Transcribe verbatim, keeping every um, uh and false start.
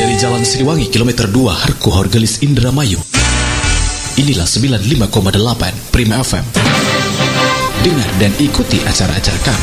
dari Jalan Siliwangi kilometer dua Harku Horgelis Indramayu. Inilah sembilan puluh lima koma delapan Prima F M. Dengar dan ikuti acara-acara kami.